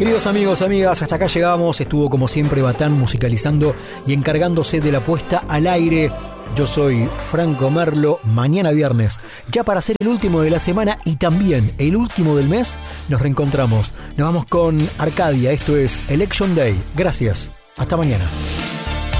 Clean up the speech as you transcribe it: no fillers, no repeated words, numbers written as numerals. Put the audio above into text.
Queridos amigos, amigas, hasta acá llegamos. Estuvo como siempre Batán musicalizando y encargándose de la puesta al aire. Yo soy Franco Merlo. Mañana viernes, ya para ser el último de la semana y también el último del mes, nos reencontramos. Nos vamos con Arcadia. Esto es Election Day. Gracias. Hasta mañana.